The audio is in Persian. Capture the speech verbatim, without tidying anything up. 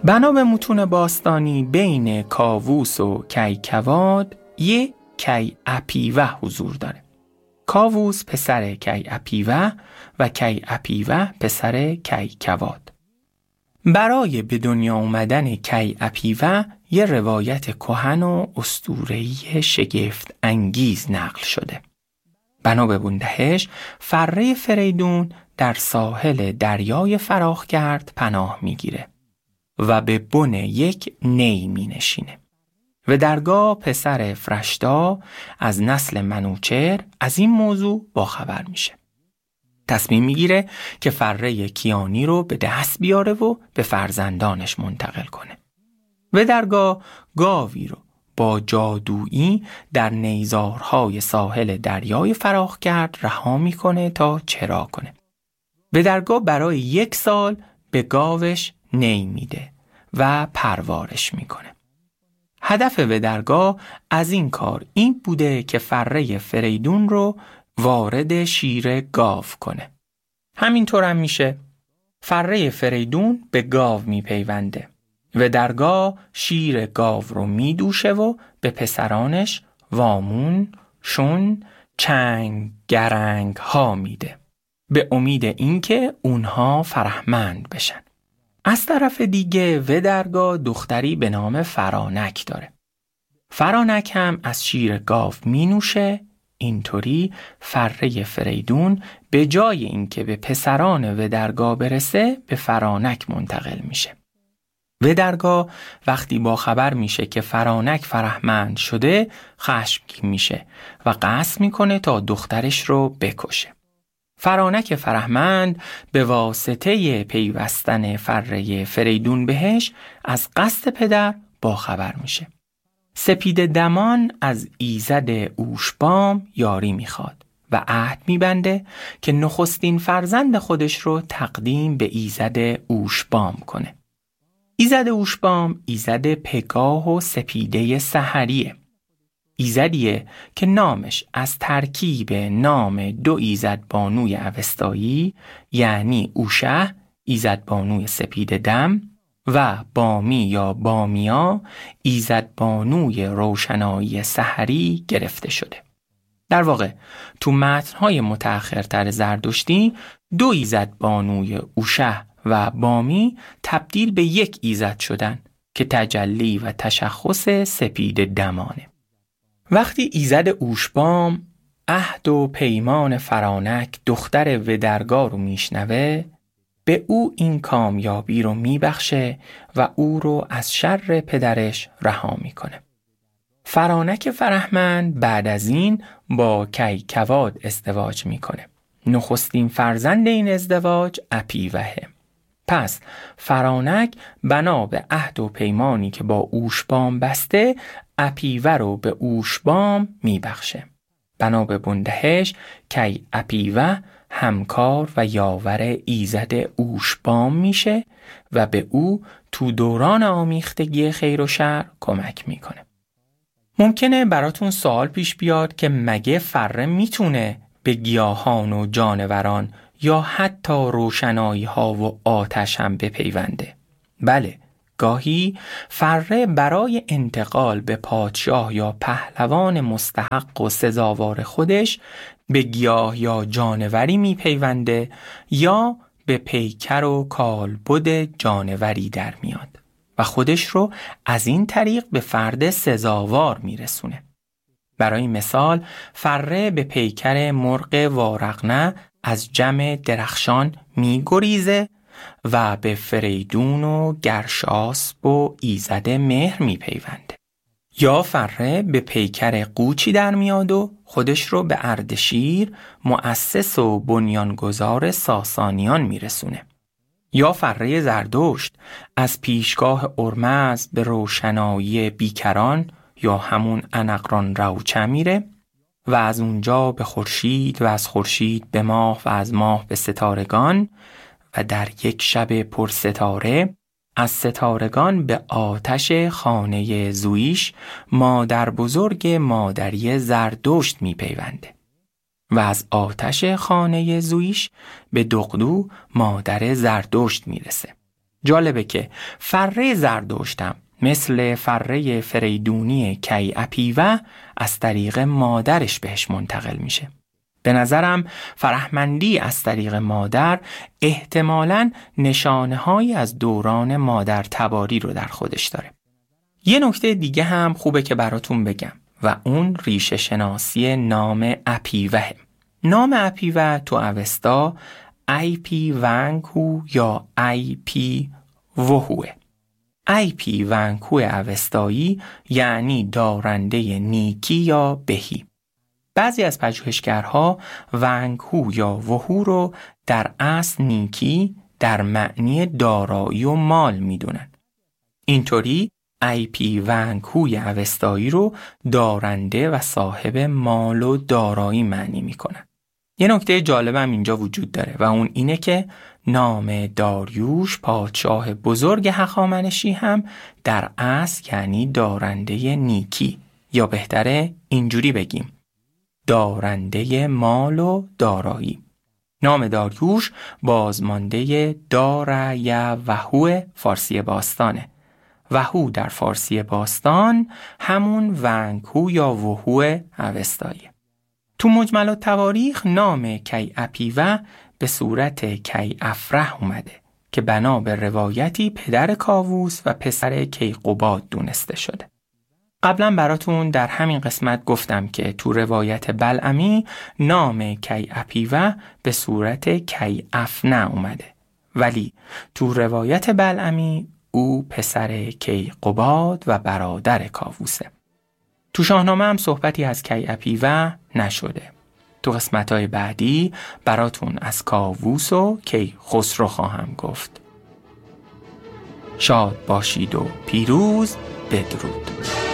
بنا به متون باستانی بین کاووس و کیکواد یک کیعپیوه حضور داره. کاووس پسر کیعپیوه و کیعپیوه پسر کیکواد. برای به دنیا اومدن کیعپیوه یه روایت کهن و اسطوره‌ای شگفت انگیز نقل شده. بنا به بوندهش فره فریدون در ساحل دریای فراخگرد پناه میگیره و به بن یک نی می نشینه. و درگاه پسر فرشتا از نسل منوچهر از این موضوع باخبر میشه. تصمیم میگیره که فره کیانی رو به دست بیاره و به فرزندانش منتقل کنه. و درگاه گاوی رو با جادویی در نیزارهای ساحل دریای فراخگرد رها میکنه تا چرا کنه. و درگاه برای یک سال به گاوش نی میده و پروارش میکنه. هدف ودرگاه از این کار این بوده که فره فریدون رو وارد شیر گاو کنه. همینطور هم میشه. فره فریدون به گاو میپیونده. ودرگاه شیر گاو رو میدوشه و به پسرانش وامون، شون، چنگ، گرنگ ها میده. به امید اینکه اونها فرهمند بشن. از طرف دیگه ودرگاه دختری به نام فرانک داره. فرانک هم از شیر گاو می نوشه. اینطوری فره فریدون به جای اینکه به پسران ودرگاه برسه به فرانک منتقل میشه. ودرگاه وقتی با خبر میشه که فرانک فرهمند شده خشمگین میشه و قصد میکنه تا دخترش رو بکشه. فرانک فرهمند به واسطه پیوستن فره فریدون بهش از قصد پدر باخبر میشه. سپید دمان از ایزد اوشبام یاری میخواد و عهد میبنده که نخستین فرزند خودش رو تقدیم به ایزد اوشبام کنه. ایزد اوشبام ایزد پگاه و سپیده سحریه. ایزدیه که نامش از ترکیب نام دو ایزد بانوی اوستایی یعنی اوشه ایزد بانوی سپید دم و بامی یا بامیا ایزد بانوی روشنایی سحری گرفته شده. در واقع تو متن‌های متأخرتر زردشتی دو ایزد بانوی اوشه و بامی تبدیل به یک ایزد شدن که تجلی و تشخص سپید دمانه. وقتی ایزد اوشبام عهد و پیمان فرانک دختر ودرگاه رو میشنوه به او این کامیابی رو میبخشه و او رو از شر پدرش رها میکنه. فرانک فرهمند بعد از این با کیکواد ازدواج میکنه. نخستین فرزند این ازدواج اپیوهه. پس فرانک بنا به عهد و پیمانی که با اوشبام بسته اپیوه رو به اوشبام میبخشه. بنا به بوندهش کیعپیوه همکار و یاور ایزد اوشبام میشه و به او تو دوران آمیختگی خیر و شر کمک میکنه. ممکنه براتون سوال پیش بیاد که مگه فره میتونه به گیاهان و جانوران یا حتی روشنایی ها و آتش هم بپیونده؟ بله، گاهی فره برای انتقال به پادشاه یا پهلوان مستحق و سزاوار خودش به گیاه یا جانوری میپیونده یا به پیکر و کالبد جانوری در میاد و خودش رو از این طریق به فرد سزاوار میرسونه. برای مثال فره به پیکر مرغ وارقنه از جمع درخشان میگریزه و به فریدون و گرشاسب و ایزد مهر میپیونده. یا فره به پیکر قوچی در میاد و خودش رو به اردشیر مؤسس و بنیانگذار ساسانیان میرسونه. یا فره زردشت از پیشگاه ارمز به روشنایی بیکران یا همون انقران روچه میره و از اونجا به خورشید و از خورشید به ماه و از ماه به ستارگان و در یک شب پر ستاره از ستارگان به آتش خانه زویش مادر بزرگ مادری زردشت می پیونده و از آتش خانه زویش به دقدو مادر زردشت می رسه. جالبه که فره زردشتم مثل فره فریدونی کی اپیوه از طریق مادرش بهش منتقل میشه. به نظرم فرهمندی از طریق مادر احتمالاً نشانه‌هایی از دوران مادر تباری رو در خودش داره. یه نکته دیگه هم خوبه که براتون بگم و اون ریشه شناسی نام اپیوه. نام اپیوه تو اوستا ای پی ونکو یا ای پی وهوه. ای پی ونکو اوستایی یعنی دارنده نیکی یا بهی. بعضی از پژوهشگرها ونکو یا وهو رو در اصل نیکی در معنی دارایی و مال میدونن. اینطوری ای پی ونکوی اوستایی رو دارنده و صاحب مال و دارایی معنی میکنن. یه نکته جالبم اینجا وجود داره و اون اینه که نام داریوش پادشاه بزرگ هخامنشی هم در اصل یعنی دارنده نیکی، یا بهتره اینجوری بگیم دارنده مال و دارایی. نام داریوش بازمانده دارای وهو فارسی باستانه. وهو در فارسی باستان همون ونکو یا وهو اوستاییه. تو مجمل التواریخ نام کی اپیوه به صورت کی افره اومده که بنا به روایتی پدر کاووس و پسر کیقباد دونسته شده. قبلا براتون در همین قسمت گفتم که تو روایت بلعمی نام کی اپیوه به صورت کی افنه اومده، ولی تو روایت بلعمی او پسر کیقباد و برادر کاووسه. تو شاهنامه هم صحبتی از کی اپیوه نشده. تو قسمت‌های بعدی براتون از کاووس و کیخسرو خواهم گفت. شاد باشید و پیروز. بدرود.